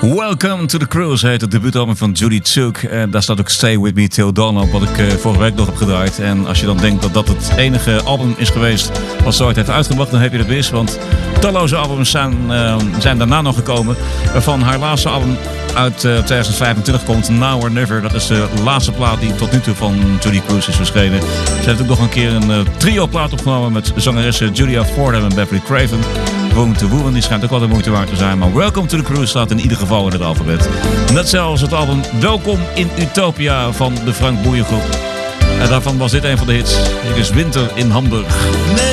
Welcome to the Cruise heet het debuutalbum van Judy Tsook. En daar staat ook Stay With Me Till Dawn op, wat ik vorige week nog heb gedraaid. En als je dan denkt dat dat het enige album is geweest wat ze ooit heeft uitgebracht, dan heb je dat mis. Want talloze albums zijn daarna nog gekomen. Waarvan haar laatste album uit 2025 komt, Now or Never. Dat is de laatste plaat die tot nu toe van Judy Cruise is verschenen. Ze heeft ook nog een keer een trio-plaat opgenomen met zangeressen Julia Fordham en Beverly Craven. Woman to Woman, die schijnt ook wel de moeite waard te zijn. Maar Welcome to the Cruise staat in ieder geval in het alfabet. Net zoals het album Welkom in Utopia van de Frank Boeien Groep. En daarvan was dit een van de hits. Hier is Winter in Hamburg.